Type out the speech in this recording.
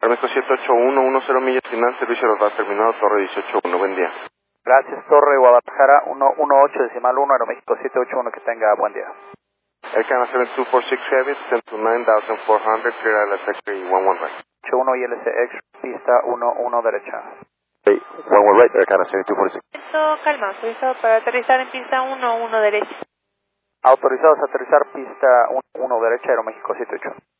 Aeroméxico 781, 10 millas final, servicio radar terminado, Torre 181, buen día. Gracias, Torre Guadalajara 118.1, Aeroméxico 781, que tenga buen día. Elcana 7246 Heavy, descend to 9400, clear ILS X-ray 11 right. 81 ILSX, pista 11 derecha. Hey, 11 right, Elcana 7246. Calma, autorizado para aterrizar en pista 11 derecha. Autorizados a aterrizar pista 11 derecha, Aeroméxico 78.